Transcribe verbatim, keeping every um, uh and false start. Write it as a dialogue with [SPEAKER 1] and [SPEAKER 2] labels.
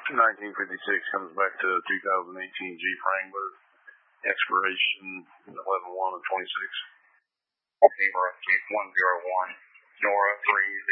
[SPEAKER 1] nineteen fifty-six comes back to two thousand eighteen Jeep Wrangler. Expiration eleven one of twenty-six.
[SPEAKER 2] Zebra one zero one. Nora three